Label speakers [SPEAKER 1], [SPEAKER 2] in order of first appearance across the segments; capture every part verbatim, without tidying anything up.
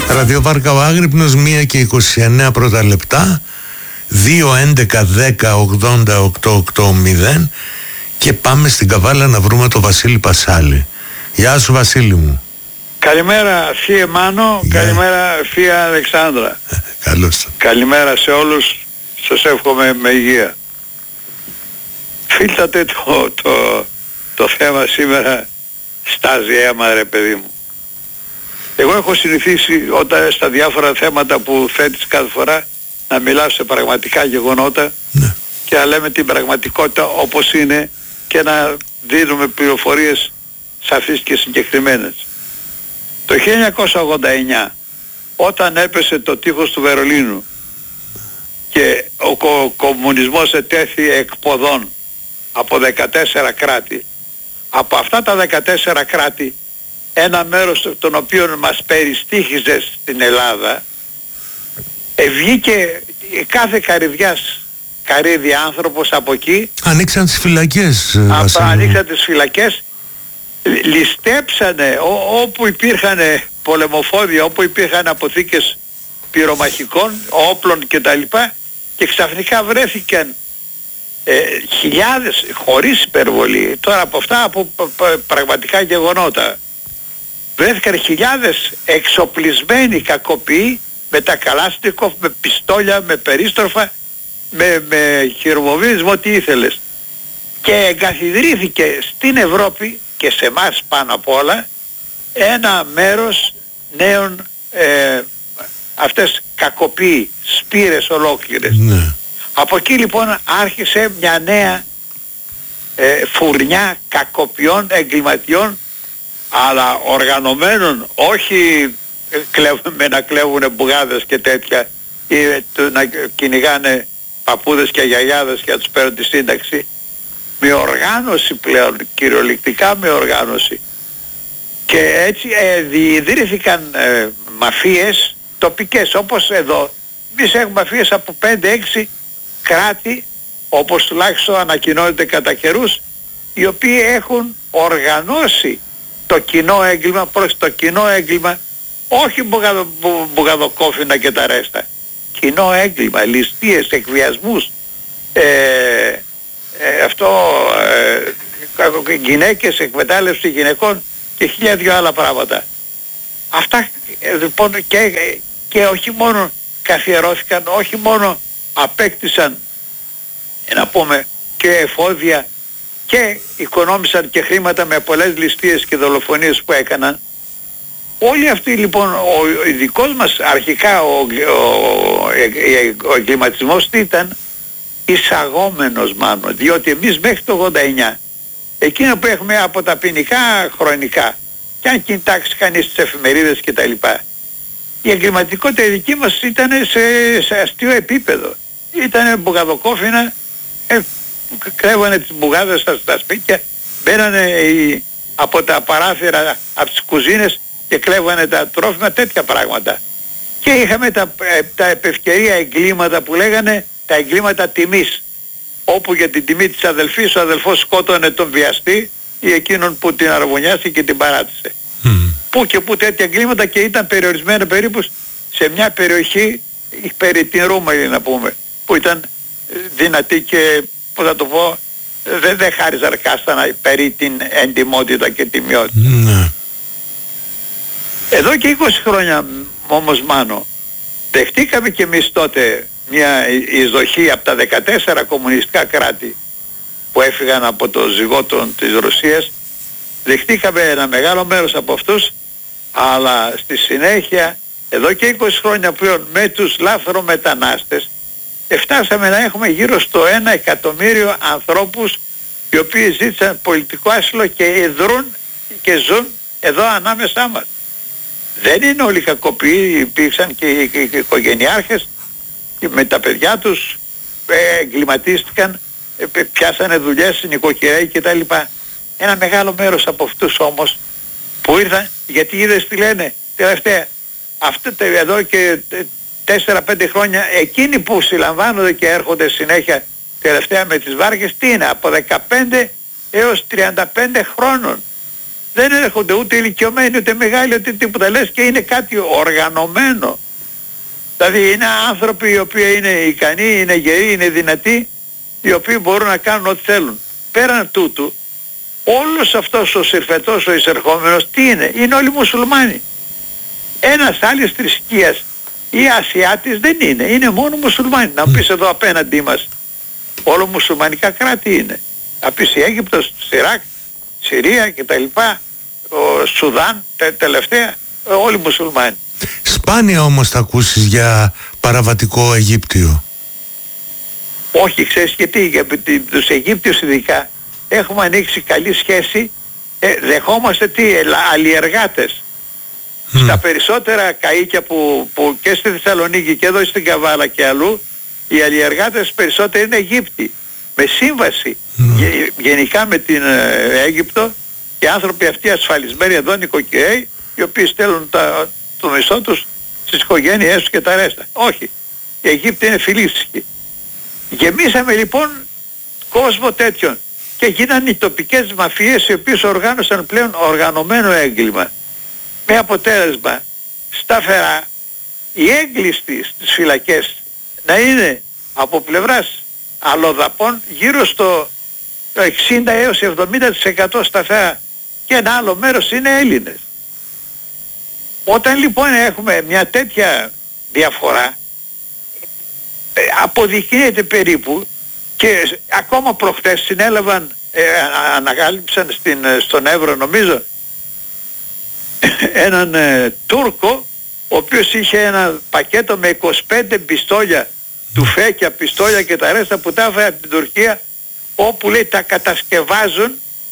[SPEAKER 1] Ραδιοβάρκα ο Άγρυπνος, μία και είκοσι εννέα πρώτα λεπτά, δύο έντεκα δέκα ογδόντα οκτώ ογδόντα, και πάμε στην Καβάλα να βρούμε το Βασίλη Πασάλη. Γεια σου Βασίλη μου.
[SPEAKER 2] Καλημέρα Θεία Μάνο, yeah. Καλημέρα Θεία Αλεξάνδρα.
[SPEAKER 1] Καλώς.
[SPEAKER 2] Καλημέρα σε όλους, σας εύχομαι με υγεία. Φίλτατε το, το, το θέμα σήμερα στάζει αίμα ρε παιδί μου. Εγώ έχω συνηθίσει όταν στα διάφορα θέματα που θέτεις κάθε φορά να μιλάω σε πραγματικά γεγονότα, ναι, και να λέμε την πραγματικότητα όπως είναι και να δίνουμε πληροφορίες σαφείς και συγκεκριμένες. Το χίλια εννιακόσια ογδόντα εννιά, όταν έπεσε το τείχος του Βερολίνου και ο κο- κομμουνισμός ετέθη εκποδών από δεκατέσσερα κράτη, από αυτά τα δεκατέσσερα κράτη ένα μέρος των οποίων μας περιστήχιζε στην Ελλάδα, ε, βγήκε κάθε καρυδιάς καρύδι άνθρωπος από εκεί.
[SPEAKER 1] Ανοίξαν τις φυλακές.
[SPEAKER 2] Από, ανοίξαν τις φυλακές, ληστέψανε ό, όπου υπήρχαν πολεμοφόδια, όπου υπήρχαν αποθήκες πυρομαχικών, όπλων κτλ. Και ξαφνικά βρέθηκαν ε, χιλιάδες, χωρίς υπερβολή, τώρα από αυτά από πραγματικά γεγονότα, βρέθηκαν χιλιάδες εξοπλισμένοι κακοποιοί με τα καλάστικοφ, με πιστόλια, με περίστροφα, με, με χειρομοβίδισμα, ό,τι ήθελες. Και εγκαθιδρύθηκε στην Ευρώπη και σε εμάς πάνω απ' όλα ένα μέρος νέων ε, αυτές κακοποιοί, σπήρες ολόκληρες. Ναι. Από εκεί λοιπόν άρχισε μια νέα ε, φουρνιά κακοποιών, εγκληματιών, αλλά οργανωμένων, όχι με να κλέβουν μπουγάδες και τέτοια ή να κυνηγάνε παππούδες και γιαγιάδες και να τους παίρνουν τη σύνταξη, με οργάνωση πλέον, κυριολεκτικά με οργάνωση. Και έτσι ε, διειδρύθηκαν ε, μαφίες τοπικές, όπως εδώ. Εμείς έχουμε μαφίες από πέντε έξι κράτη, όπως τουλάχιστον ανακοινώνεται κατά καιρούς, οι οποίοι έχουν οργανώσει το κοινό έγκλημα, προς το κοινό έγκλημα, όχι μπουγαδο, μπου, μπουγαδοκόφινα και τα ρέστα. Κοινό έγκλημα, ληστείες, εκβιασμούς, ε, ε, αυτό, ε, γυναίκες, εκμετάλλευση γυναικών και χίλια δυο άλλα πράγματα. Αυτά ε, λοιπόν και, και όχι μόνο καθιερώθηκαν, όχι μόνο απέκτησαν, να πούμε, και εφόδια, και οικονόμησαν και χρήματα με πολλές ληστείες και δολοφονίες που έκαναν. Όλοι αυτοί λοιπόν, ο, ο δικός μας αρχικά ο, ο, ο, ο εγκληματισμός ήταν εισαγόμενος μάλλον, διότι εμείς μέχρι το ογδόντα εννιά, εκείνο που έχουμε από τα ποινικά χρονικά, και αν κοιτάξει κανείς τις εφημερίδες και τα λοιπά, η εγκληματικότητα η δική μας ήταν σε, σε αστείο επίπεδο. Ήτανε μπουγαδοκόφινα, ε, κρέβανε τις μπουγάδες στα, στα σπίτια, μπαίνανε οι, από τα παράθυρα, από τις κουζίνες και κλέβανε τα τρόφιμα, τέτοια πράγματα. Και είχαμε τα, τα επευκαιρία εγκλήματα που λέγανε τα εγκλήματα τιμής, όπου για την τιμή της αδελφής ο αδελφός σκότωνε τον βιαστή ή εκείνον που την αραβωνιάστηκε και την παράτησε. Mm. Πού και πού τέτοια εγκλήματα, και ήταν περιορισμένα περίπου σε μια περιοχή περί την Ρούμαλη, να πούμε, που ήταν δυνατή και, που θα το πω, δεν δε χάριζε αρκάστανα περί την εντιμότητα και τιμιότητα. Mm. Εδώ και είκοσι χρόνια όμως, Μάνο, δεχτήκαμε και εμείς τότε μια εισδοχή από τα δεκατέσσερα κομμουνιστικά κράτη που έφυγαν από το ζυγότο της Ρωσίας. Δεχτήκαμε ένα μεγάλο μέρος από αυτούς, αλλά στη συνέχεια εδώ και είκοσι χρόνια πλέον με τους λάθρομετανάστες φτάσαμε να έχουμε γύρω στο ένα εκατομμύριο ανθρώπους οι οποίοι ζήτησαν πολιτικό άσυλο και δρούν και ζουν εδώ ανάμεσά μας. Δεν είναι όλοι κακοποιοί, υπήρξαν και οι οικογενειάρχες και με τα παιδιά τους εγκληματίστηκαν, πιάσανε δουλειές, νοικοκυρέοι κτλ. Ένα μεγάλο μέρος από αυτούς όμως που ήρθαν, γιατί είδες τι λένε τελευταία, αυτό εδώ και τέσσερα πέντε χρόνια, εκείνοι που συλλαμβάνονται και έρχονται συνέχεια τελευταία με τις βάρκες, τι είναι, από δεκαπέντε έως τριάντα πέντε χρόνων. Δεν έρχονται ούτε ηλικιωμένοι ούτε μεγάλοι ούτε τίποτα. Λες και είναι κάτι οργανωμένο. Δηλαδή είναι άνθρωποι οι οποίοι είναι ικανοί, είναι γεροί, είναι δυνατοί, οι οποίοι μπορούν να κάνουν ό,τι θέλουν. Πέραν τούτου, όλος αυτός ο συρφετός, ο εισερχόμενος, τι είναι? Είναι όλοι μουσουλμάνοι. Ένας άλλης θρησκείας ή Ασιάτης δεν είναι. Είναι μόνο μουσουλμάνοι. Να πεις εδώ απέναντί μας, όλο μουσουλμανικά κράτη είναι. Να πεις η Αίγυπτος, Ιράκ, Συρία κτλ. Ο Σουδάν, τε, τελευταία, όλοι μουσουλμάνοι.
[SPEAKER 1] Σπάνια όμως θα ακούσεις για παραβατικό Αιγύπτιο.
[SPEAKER 2] Όχι, ξέρεις γιατί? Για τους Αιγύπτιους ειδικά έχουμε ανοίξει καλή σχέση, ε, δεχόμαστε τι, αλλιεργάτες. Mm. Στα περισσότερα καΐκια που, που και στη Θεσσαλονίκη και εδώ στην Καβάλα και αλλού, οι αλλιεργάτες περισσότερο είναι Αιγύπτιοι. Με σύμβαση mm. γε, γενικά με την ε, Αίγυπτο, και άνθρωποι αυτοί ασφαλισμένοι εδώ, νοικοκυρέοι, οι οποίοι στέλνουν τα, το μισθό τους στις οικογένειές τους και τα ρέστα. Όχι. Οι Αιγύπτιοι είναι φιλήσυχοι. Γεμίσαμε λοιπόν κόσμο τέτοιον και γίνανε οι τοπικές μαφίες, οι οποίες οργάνωσαν πλέον οργανωμένο έγκλημα. Με αποτέλεσμα σταθερά οι έγκλειστοι στις φυλακές να είναι από πλευράς αλλοδαπών γύρω στο εξήντα έως εβδομήντα τοις εκατό σταθερά, και ένα άλλο μέρος είναι Έλληνες. Όταν λοιπόν έχουμε μια τέτοια διαφορά, ε, αποδεικνύεται περίπου, και ακόμα προχτές συνέλαβαν, ε, ανακάλυψαν στην, στον Εύρο νομίζω, έναν ε, Τούρκο, ο οποίος είχε ένα πακέτο με είκοσι πέντε πιστόλια, τουφέκια, πιστόλια και τα ρέστα που τα έφερε από την Τουρκία, όπου λέει τα κατασκευάζουν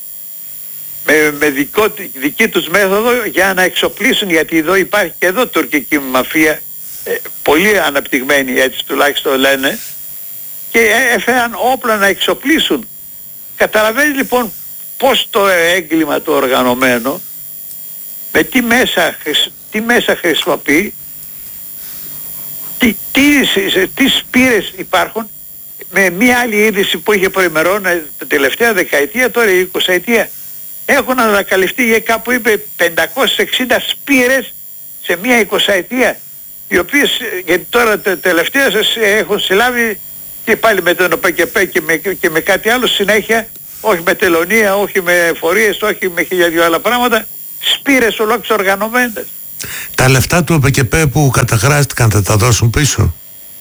[SPEAKER 2] με, με δικό, δική τους μέθοδο για να εξοπλίσουν, γιατί εδώ υπάρχει και εδώ τουρκική μαφία, ε, πολύ αναπτυγμένη, έτσι τουλάχιστον λένε, και έφεραν όπλα να εξοπλίσουν. Καταλαβαίνεις λοιπόν πως το έγκλημα το οργανωμένο με τι μέσα, τι μέσα χρησιμοποιεί, τι, τι, τι σπήρες υπάρχουν. Με μία άλλη είδηση που είχε προημερώνει τα τελευταία δεκαετία, τώρα η εικοσαετία, έχουν ανακαλυφθεί, για κάπου είπε πεντακόσιες εξήντα σπήρες σε μία εικοσαετία, οι οποίες, γιατί τώρα τε, τελευταία έχουν συλλάβει και πάλι με τον ΟΠΕΚΕΠΕ και με, και με κάτι άλλο συνέχεια, όχι με τελωνία, όχι με φορείες, όχι με χίλια δυο άλλα πράγματα, σπήρες ολόκληρες οργανωμένες.
[SPEAKER 1] Τα λεφτά του ΟΠΕΚΕΠΕ που καταχράστηκαν θα τα δώσουν πίσω?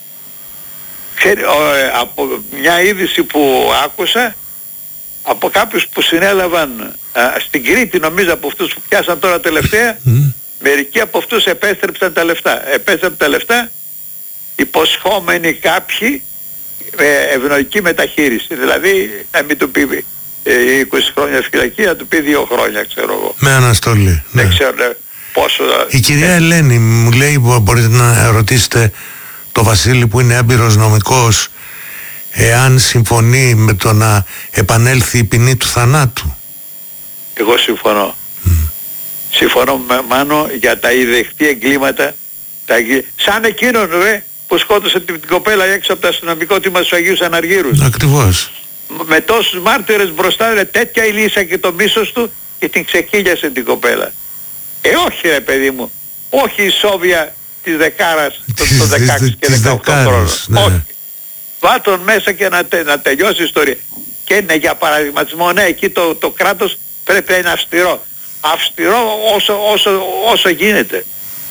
[SPEAKER 2] Ξέρει, ο, από μια είδηση που άκουσα από κάποιους που συνέλαβαν α, στην Κρήτη, νομίζω από αυτούς που πιάσαν τώρα τελευταία, mm. μερικοί από αυτούς επέστρεψαν τα λεφτά. Επέστρεψαν τα λεφτά υποσχόμενοι κάποιοι με ευνοϊκή μεταχείριση. Δηλαδή να μην του πει ε, είκοσι χρόνια φυλακή, να του πει δύο χρόνια, ξέρω εγώ.
[SPEAKER 1] Με αναστολή.
[SPEAKER 2] Δεν
[SPEAKER 1] ναι.
[SPEAKER 2] ξέρω πόσο...
[SPEAKER 1] Η κυρία ε... Ελένη μου λέει, μπορείτε να ρωτήσετε το Βασίλη που είναι έμπειρος νομικός, εάν συμφωνεί με το να επανέλθει η ποινή του θανάτου.
[SPEAKER 2] Εγώ συμφωνώ. Mm. Συμφωνώ με Μάνο για τα ιδεχτή εγκλήματα, τα εγκλή... σαν εκείνον ρε, που σκότωσε την, την κοπέλα έξω από το αστυνομικό τμήμα στους Αγίους Αναργύρους.
[SPEAKER 1] Ακριβώς.
[SPEAKER 2] Με τόσους μάρτυρες μπροστά, ρε, τέτοια ηλίσα και το μίσος του, και την ξεκύλιασε την κοπέλα. Ε όχι ρε παιδί μου, όχι η Σόβια της δεκάρας των δεκαέξι και δεκαοκτώ χρόνων. Ναι. Όχι. Βάτον μέσα και να, τε, να τελειώσει η ιστορία. Και ναι, για παραδειγματισμό, ναι, εκεί το, το κράτος πρέπει να είναι αυστηρό. Αυστηρό όσο, όσο, όσο γίνεται.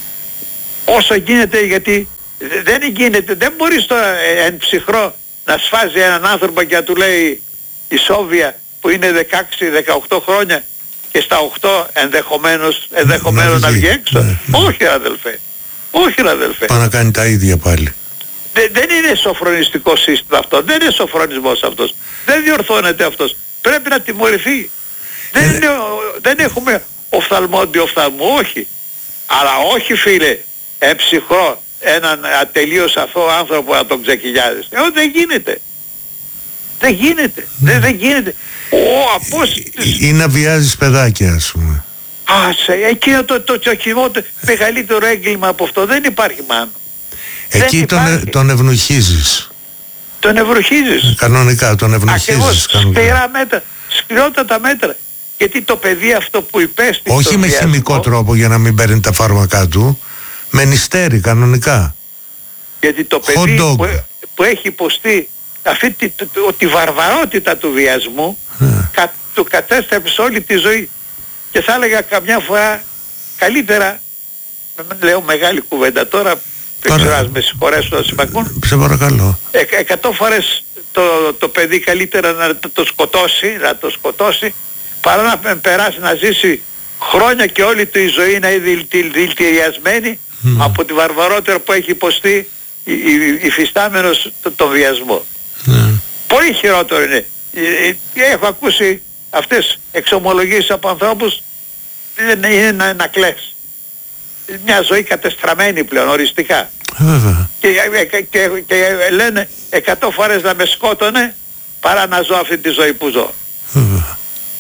[SPEAKER 2] Όσο γίνεται, γιατί δεν γίνεται, δεν μπορείς τώρα εν ψυχρό να σφάζει έναν άνθρωπο και να του λέει η Σόβια που είναι δεκαέξι δεκαοκτώ χρόνια και στα οκτώ ενδεχομένως, ενδεχομένως να βγει έξω. Ναι, ναι. Όχι αδελφέ. Όχι αδελφέ.
[SPEAKER 1] Πάει να κάνει τα ίδια πάλι.
[SPEAKER 2] Δε, δεν είναι σοφρονιστικό σύστημα αυτό. Δεν είναι σοφρονισμός αυτός. Δεν διορθώνεται αυτός. Πρέπει να τιμωρηθεί. Ε... Δεν, είναι, δεν έχουμε οφθαλμόντι οφθαλμού. Όχι. Αλλά όχι φίλε, εψυχρό έναν ατελείως αθώο άνθρωπο να τον ξεκυλιάζεις. Ε, δεν γίνεται. Δεν γίνεται. Ναι. Δεν, δεν γίνεται. Ο, απόστης...
[SPEAKER 1] Ή να βιάζεις παιδάκια, ας πούμε.
[SPEAKER 2] Άσε, εκείνο το, το, το, το, το μεγαλύτερο έγκλημα από αυτό δεν υπάρχει, Μάνο.
[SPEAKER 1] Εκεί τον, τον ευνουχίζεις.
[SPEAKER 2] Τον ευνουχίζεις.
[SPEAKER 1] Κανονικά, τον ευνουχίζεις.
[SPEAKER 2] Ακριβώς, σκληρά μέτρα, σκληρότατα μέτρα. Γιατί το παιδί αυτό που υπέστη...
[SPEAKER 1] Όχι με
[SPEAKER 2] βιασμό,
[SPEAKER 1] χημικό τρόπο για να μην παίρνει τα φάρμακά του, με νηστέρι κανονικά.
[SPEAKER 2] Γιατί το παιδί που, που έχει υποστεί αυτή τη, τη, τη βαρβαρότητα του βιασμού yeah. κα, του κατέστρεψε όλη τη ζωή. Και θα έλεγα καμιά φορά καλύτερα, δεν λέω μεγάλη κουβέντα τώρα, δεν ξέρω ας με συγχωρέσουν να συμμακούν.
[SPEAKER 1] Σε παρακαλώ.
[SPEAKER 2] Ε, εκατό φορές το, το παιδί καλύτερα να το, το σκοτώσει, να το σκοτώσει, παρά να περάσει να ζήσει χρόνια και όλη του η ζωή να είναι δηλητηριασμένη mm. από τη βαρβαρότητα που έχει υποστεί υφιστάμενος το, το βιασμό. Mm. Πολύ χειρότερο είναι. Έχω ακούσει αυτές εξομολογήσεις από ανθρώπους, είναι, είναι να, να κλαις. Μια ζωή κατεστραμμένη πλέον οριστικά.
[SPEAKER 1] Βέβαια.
[SPEAKER 2] Και, και, και, και λένε εκατό φορές να με σκότωνε παρά να ζω αυτή τη ζωή που ζω.
[SPEAKER 1] Βέβαια.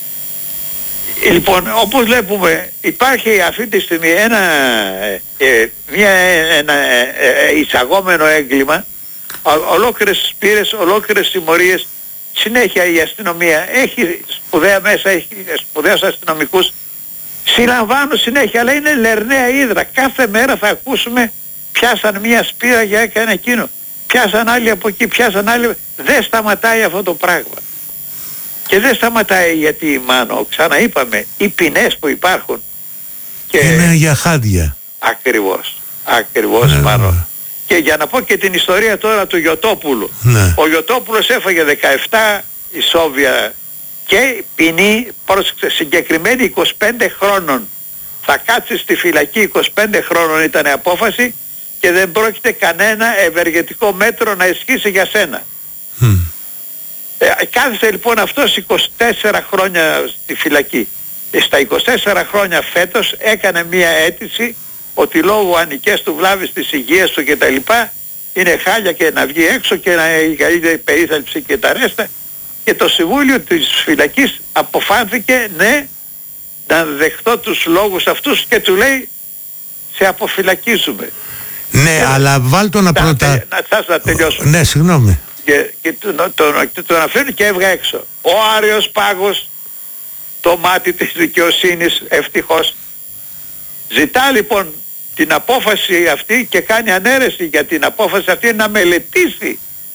[SPEAKER 2] Λοιπόν, όπως βλέπουμε υπάρχει αυτή τη στιγμή ένα, ε, μια, ένα ε, εισαγόμενο έγκλημα, ο, ολόκληρες πύρες, ολόκληρες συμμορίες, συνέχεια η αστυνομία έχει σπουδαία μέσα, έχει σπουδαίους αστυνομικούς, συλλαμβάνουν συνέχεια, αλλά είναι λερναία ύδρα. Κάθε μέρα θα ακούσουμε πιάσαν μια σπήρα για έκανε εκείνο, πιάσαν άλλοι από εκεί, πιάσαν άλλοι. Δεν σταματάει αυτό το πράγμα. Και δεν σταματάει γιατί, Μάνο, ξαναείπαμε, οι ποινές που υπάρχουν και...
[SPEAKER 1] είναι για χάντια.
[SPEAKER 2] Ακριβώς, ακριβώς, ναι, Μάνο. Ναι. Και για να πω και την ιστορία τώρα του Γιωτόπουλου. Ναι. Ο Γιωτόπουλος έφαγε δεκαεπτά ισόβια και ποινή, πρόσεξε, συγκεκριμένη είκοσι πέντε χρόνων. Θα κάτσει στη φυλακή, είκοσι πέντε χρόνων ήταν η απόφαση και δεν πρόκειται κανένα ευεργετικό μέτρο να ισχύσει για σένα. Mm. Ε, κάθισε λοιπόν αυτός είκοσι τέσσερα χρόνια στη φυλακή. Ε, στα είκοσι τέσσερα χρόνια φέτος έκανε μία αίτηση ότι λόγω ανικές του βλάβης της υγείας του κτλ. Είναι χάλια και να βγει έξω και να έχει περίθαλψη και τα ρέστα. Και το Συμβούλιο της Φυλακής αποφάνθηκε ναι να δεχτώ τους λόγους αυτούς και του λέει σε αποφυλακίζουμε.
[SPEAKER 1] Ναι, και, αλλά βάλτο να πρώτα...
[SPEAKER 2] Να σας να τελειώσω.
[SPEAKER 1] Ναι, συγγνώμη.
[SPEAKER 2] Και, και τον το, το, το αναφέρει και έβγα έξω. Ο Άριος Πάγος, το μάτι της δικαιοσύνης, ευτυχώς, ζητά λοιπόν την απόφαση αυτή και κάνει ανέρεση για την απόφαση αυτή να μελετήσει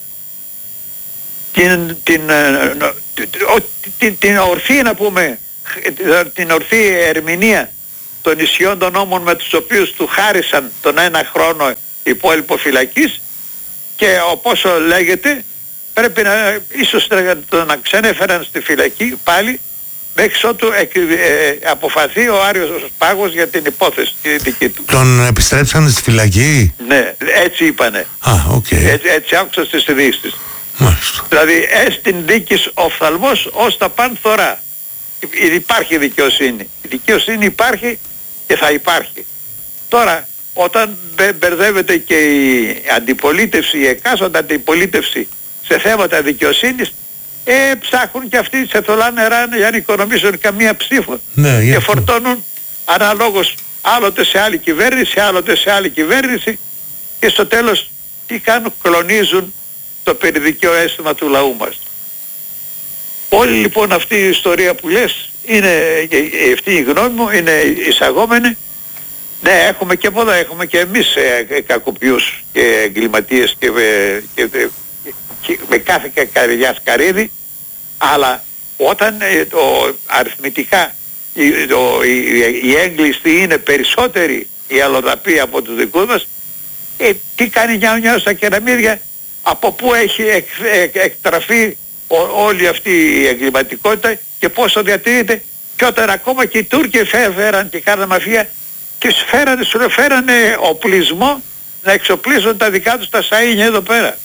[SPEAKER 2] την, την, την, την ορθή, να πούμε, την ορθή ερμηνεία των ισχυών των νόμων με τους οποίους του χάρισαν τον ένα χρόνο υπόλοιπο φυλακής και όπως λέγεται πρέπει να ίσως να, να ξενέφεραν στη φυλακή πάλι μέχρι ότου ε, ε, αποφαθεί ο Άριος Πάγος για την υπόθεση τη δική του.
[SPEAKER 1] Τον επιστρέψανε στη φυλακή?
[SPEAKER 2] Ναι, έτσι είπανε.
[SPEAKER 1] Α, οκ. Okay.
[SPEAKER 2] Έτσι, έτσι άκουσα στις ειδήσεις. Δηλαδή έστιν δίκης οφθαλμός ως τα παν θωρά. Υπάρχει δικαιοσύνη. Η δικαιοσύνη υπάρχει και θα υπάρχει. Τώρα όταν μπερδεύεται και η αντιπολίτευση, η εκάστοτε αντιπολίτευση σε θέματα δικαιοσύνης, ε, ψάχνουν και αυτοί σε θολά νερά για να οικονομήσουν καμία ψήφο. Ναι, και φορτώνουν αναλόγως άλλοτε σε άλλη κυβέρνηση, άλλοτε σε άλλη κυβέρνηση και στο τέλος τι κάνουν, κλονίζουν το περιδικαίο αίσθημα του λαού μας. Όλη λοιπόν αυτή η ιστορία που λες είναι, αυτή η γνώμη μου είναι εισαγόμενη. Ναι, έχουμε και πολλά, έχουμε και εμείς ε, κακοποιούς και εγκληματίες και, και, και, και με κάθε καρδιά σκαρίδι, αλλά όταν ε, το, αριθμητικά η, το, η, η έγκλειστοι είναι περισσότεροι οι αλλοδαποί από τους δικούς μας, ε, τι κάνει νιάου νιάου στα κεραμίδια, από πού έχει εκ, εκ, εκτραφεί ό, όλη αυτή η εγκληματικότητα και πόσο διατηρείται, και όταν ακόμα και οι Τούρκοι φέραν και κάναν μαφία και φέρανε, σου φέρανε οπλισμό να εξοπλίσουν τα δικά τους τα σαΐνια εδώ πέρα.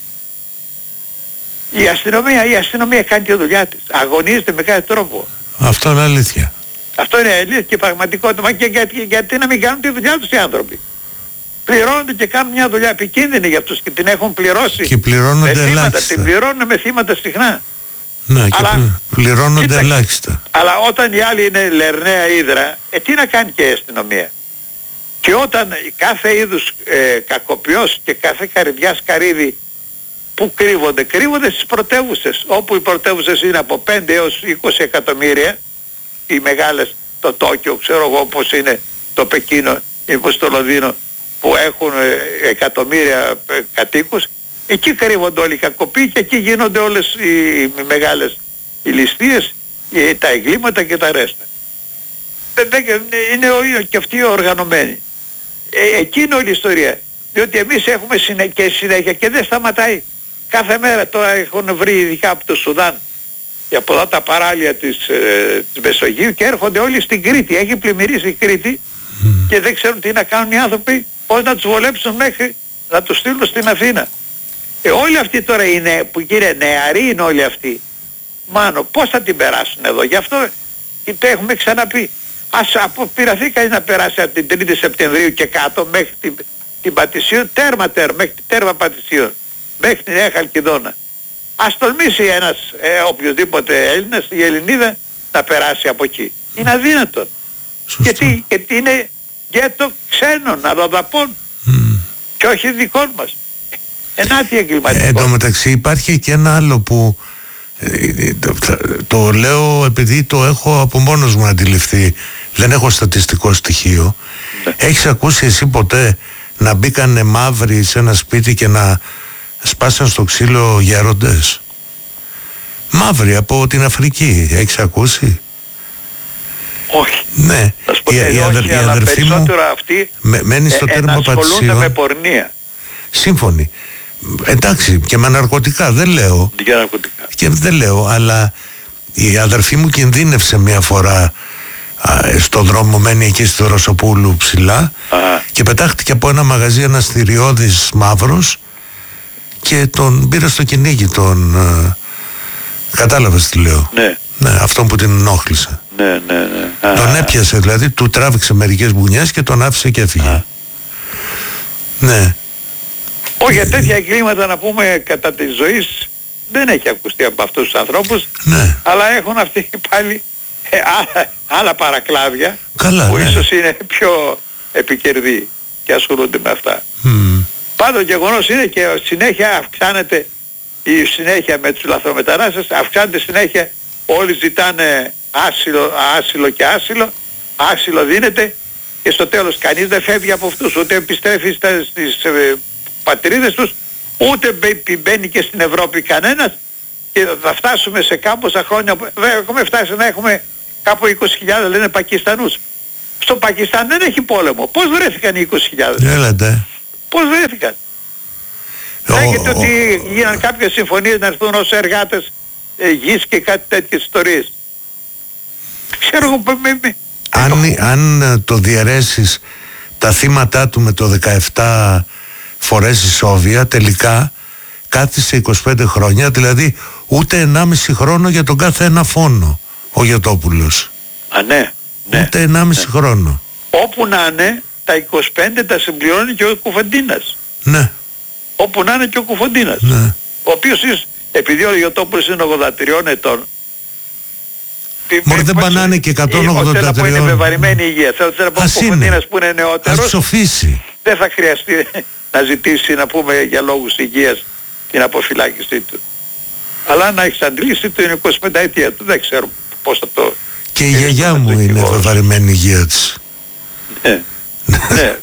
[SPEAKER 2] Η αστυνομία, η αστυνομία κάνει τη δουλειά της. Αγωνίζεται με κάθε τρόπο.
[SPEAKER 1] Αυτό είναι αλήθεια.
[SPEAKER 2] Αυτό είναι αλήθεια και πραγματικότητα. Μα και γιατί, γιατί να μην κάνουν τη δουλειά τους οι άνθρωποι. Πληρώνονται και κάνουν μια δουλειά επικίνδυνη για αυτούς και την έχουν πληρώσει.
[SPEAKER 1] Και πληρώνονται
[SPEAKER 2] με θύματα.
[SPEAKER 1] ελάχιστα.
[SPEAKER 2] Την πληρώνουν με θύματα συχνά.
[SPEAKER 1] Ναι, και αλλά, πληρώνονται κοίτα, ελάχιστα.
[SPEAKER 2] Αλλά όταν οι άλλοι είναι λερναία ύδρα, ε, τι να κάνει και η αστυνομία. Και όταν κάθε είδους ε, κακοποιός και κάθε καρδιά σκαρίδι που κρύβονται, κρύβονται στις πρωτεύουσες, όπου οι πρωτεύουσες είναι από πέντε έως είκοσι εκατομμύρια οι μεγάλες, το Τόκιο, ξέρω εγώ πώς είναι το Πεκίνο ή πώς το Λονδίνο, που έχουν ε, εκατομμύρια ε, κατοίκους, εκεί κρύβονται όλοι οι κακοποιοί και εκεί γίνονται όλες οι, οι μεγάλες οι ληστείες, οι, τα εγκλήματα και τα ρέστα. Είναι όλοι και αυτοί οργανωμένοι. Ε, εκεί είναι όλη η ιστορία. Διότι εμείς έχουμε συνέ, και συνέχεια και δεν σταματάει. Κάθε μέρα τώρα έχουν βρει ειδικά από το Σουδάν και από εδώ τα παράλια της, ε, της Μεσογείου και έρχονται όλοι στην Κρήτη. Έχει πλημμυρίσει η Κρήτη mm. και δεν ξέρουν τι να κάνουν οι άνθρωποι, πώς να τους βολέψουν μέχρι να τους στείλουν στην Αθήνα. Ε, όλοι αυτοί τώρα είναι, που κύριε νεαροί είναι όλοι αυτοί. Μάνο, πώς θα την περάσουν εδώ. Γι' αυτό και το έχουμε ξαναπεί. Ας αποπειραθεί κανείς να περάσει από την τρίτη Σεπτεμβρίου και κάτω μέχρι την, την Πατησίων, τέρμα τέρμα, μέχρι την τέρμα Πατησίων, μέχρι την Νέα Χαλκιδόνα. Ας τολμήσει ένας ε, οποιοδήποτε Έλληνας ή Ελληνίδα να περάσει από εκεί. Είναι αδύνατον. Γιατί, γιατί είναι γέτο ξένων, αλλοδαπών mm. και όχι δικών μας. Ενάτι εγκληματικό.
[SPEAKER 1] Εν τω μεταξύ υπάρχει και ένα άλλο που το, το λέω επειδή το έχω από μόνος μου αντιληφθεί, δεν έχω στατιστικό στοιχείο. Ναι. Έχεις ακούσει εσύ ποτέ να μπήκανε μαύροι σε ένα σπίτι και να σπάσαν στο ξύλο γέροντες? Μαύροι από την Αφρική, έχεις ακούσει?
[SPEAKER 2] Όχι.
[SPEAKER 1] Ναι. Η, η, η, αδερ, η αδερφή μου
[SPEAKER 2] αυτοί
[SPEAKER 1] με, μένει στο ε, τέρμα Πατησίων.
[SPEAKER 2] με πορνεία.
[SPEAKER 1] Σύμφωνοι. Εντάξει, και με ναρκωτικά δεν λέω.
[SPEAKER 2] Για ναρκωτικά.
[SPEAKER 1] Και δεν λέω, αλλά η αδερφή μου κινδύνευσε μια φορά α, στο δρόμο, μένει εκεί στη Ρωσοπούλου ψηλά α. και πετάχτηκε από ένα μαγαζί ένας θηριώδης μαύρος και τον πήρε στο κυνήγι τον... Α, κατάλαβες τι λέω?
[SPEAKER 2] Ναι.
[SPEAKER 1] Ναι, αυτόν που την ενόχλησε.
[SPEAKER 2] Ναι, ναι, ναι.
[SPEAKER 1] Τον έπιασε δηλαδή, του τράβηξε μερικές μπουνιές και τον άφησε και έφυγε. Α. Ναι.
[SPEAKER 2] Όχι, για τέτοια εγκλήματα να πούμε κατά τη ζωή δεν έχει ακουστεί από αυτούς τους ανθρώπους,
[SPEAKER 1] ναι.
[SPEAKER 2] αλλά έχουν αυτοί πάλι ε, άλλα, άλλα παρακλάδια.
[SPEAKER 1] Καλά,
[SPEAKER 2] που
[SPEAKER 1] ναι.
[SPEAKER 2] ίσως είναι πιο επικερδοί και ασχολούνται με αυτά.
[SPEAKER 1] Mm.
[SPEAKER 2] Πάντως γεγονός είναι και συνέχεια αυξάνεται η συνέχεια με τους λαθρομετανάστες, αυξάνεται συνέχεια, όλοι ζητάνε άσυλο, άσυλο και άσυλο, άσυλο δίνεται και στο τέλος κανείς δεν φεύγει από αυτούς, ούτε επιστρέφει στα, στις ε, πατρίδες τους, ούτε μπαίνει και στην Ευρώπη κανένας και θα φτάσουμε σε κάμποσα χρόνια, έχουμε φτάσει να έχουμε κάπου είκοσι χιλιάδες λένε Πακιστανούς. Στο Πακιστάν δεν έχει πόλεμο. Πώς βρέθηκαν οι είκοσι χιλιάδες?
[SPEAKER 1] Έλατε.
[SPEAKER 2] Πώς βρέθηκαν? Λέγεται oh, oh. ότι γίναν κάποιες συμφωνίες να έρθουν ως εργάτες ε, γης και κάτι τέτοιες ιστορίες. Ξέρω εγώ με, με,
[SPEAKER 1] αν, αν το διαιρέσεις τα θύματα του με το δεκαεπτά φορές ισόβια, τελικά κάθισε είκοσι πέντε χρόνια, δηλαδή ούτε ενάμιση χρόνο για τον κάθε ένα φόνο ο Γιωτόπουλος.
[SPEAKER 2] Α, ναι. ναι
[SPEAKER 1] ούτε ενάμιση ναι. χρόνο.
[SPEAKER 2] Όπου να είναι τα είκοσι πέντε τα συμπληρώνει και ο Κουφοντίνας.
[SPEAKER 1] Ναι.
[SPEAKER 2] Όπου να είναι και ο Κουφοντίνας.
[SPEAKER 1] Ναι.
[SPEAKER 2] Ο οποίος επειδή ο Γιωτόπουλος είναι ογδόντα τριών ετών.
[SPEAKER 1] Μπορεί δεν πανάνε και εκατόν ογδόντα τριών.
[SPEAKER 2] Θέλω να πω είναι με βαρημένη υγεία. Θέλω να πω ο Κουφοντίνας που είναι νεότερος.
[SPEAKER 1] Ας ψοφήσει.
[SPEAKER 2] Δεν θα χρειαστεί να ζητήσει να πούμε για λόγους υγείας την αποφυλάκησή του. Αλλά να εξαντλήσει το είναι είκοσι πέντε αιτία του. Δεν ξέρω πώς θα το...
[SPEAKER 1] Και η γιαγιά μου είναι βεβαρημένη υγεία της.
[SPEAKER 2] Ναι. ναι.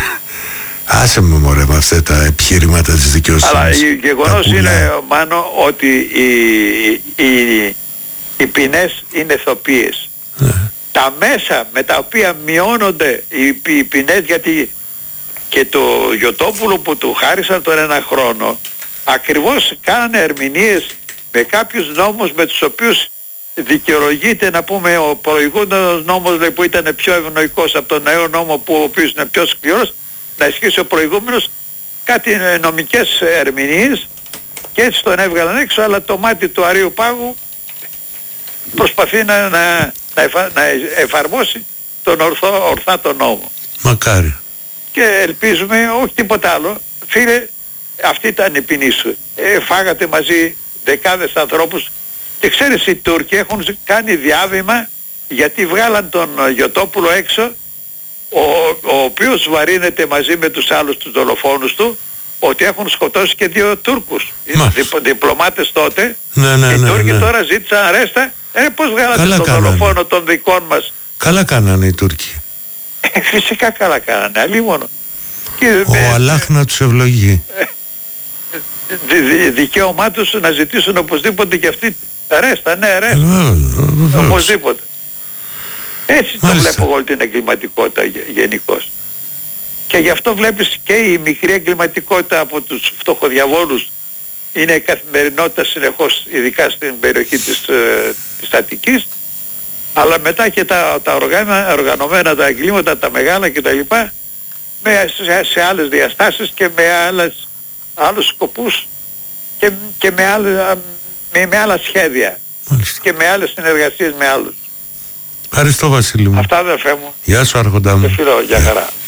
[SPEAKER 1] Άσε με μωρέ με αυτά τα επιχειρήματα της δικαιοσύνης.
[SPEAKER 2] Αλλά η γεγονός είναι, Μάνο, ότι οι, οι, οι ποινές είναι ηθοποιίες.
[SPEAKER 1] Ναι.
[SPEAKER 2] Τα μέσα με τα οποία μειώνονται οι, οι ποινές, γιατί και το Γιωτόπουλο που του χάρισαν τον ένα χρόνο ακριβώς κάνανε ερμηνείες με κάποιους νόμους με τους οποίους δικαιολογείται, να πούμε, ο προηγούμενος νόμος λέει, που ήταν πιο ευνοϊκός από τον νέο νόμο που ο οποίος είναι πιο σκληρός, να ισχύσει ο προηγούμενος, κάτι νομικές ερμηνείες και έτσι τον έβγαλαν έξω, αλλά το μάτι του Αρείου Πάγου προσπαθεί να, να, να, εφα, να εφαρμόσει τον ορθό, ορθά τον νόμο.
[SPEAKER 1] Μακάρι.
[SPEAKER 2] Και ελπίζουμε, όχι τίποτα άλλο, φίλε, αυτή ήταν η ποινή σου. Ε, φάγατε μαζί δεκάδες ανθρώπους και ξέρεις οι Τούρκοι έχουν κάνει διάβημα γιατί βγάλαν τον Γιωτόπουλο έξω, ο, ο οποίος βαρύνεται μαζί με τους άλλους τους δολοφόνους του, ότι έχουν σκοτώσει και δύο Τούρκους. Διπ, διπλωμάτες τότε.
[SPEAKER 1] Ναι, ναι,
[SPEAKER 2] και οι
[SPEAKER 1] ναι,
[SPEAKER 2] Τούρκοι
[SPEAKER 1] ναι.
[SPEAKER 2] τώρα ζήτησαν αρέστα Ε, πώς βγάλατε τον δολοφόνο των δικών μας.
[SPEAKER 1] Καλά κάνανε οι Τούρκοι.
[SPEAKER 2] Ε, φυσικά καλά κάνανε, αλλήμωνο.
[SPEAKER 1] Ο με, Αλλάχ να τους ευλογεί. Ε,
[SPEAKER 2] δι, δι, δικαίωμά τους να ζητήσουν οπωσδήποτε και αυτοί ρέστα, ναι ρέστα. Ε, οπωσδήποτε. Έτσι το βλέπω όλη την εγκληματικότητα γενικώς. Και γι' αυτό βλέπεις και η μικρή εγκληματικότητα από τους φτωχοδιαβόλους είναι η καθημερινότητα συνεχώς, ειδικά στην περιοχή της, ε, της Αττικής, αλλά μετά και τα, τα οργάνα, οργανωμένα τα εγκλήματα, τα μεγάλα κτλ. Με, σε, σε άλλες διαστάσεις και με άλλες, άλλους σκοπούς και, και με, άλλα, με, με άλλα σχέδια. Μάλιστα. Και με άλλες συνεργασίες με άλλους.
[SPEAKER 1] Ευχαριστώ Βασίλη μου.
[SPEAKER 2] Αυτά αδερφέ μου.
[SPEAKER 1] Γεια σου Άρχοντα μου.
[SPEAKER 2] Και φιλώ, για χαρά.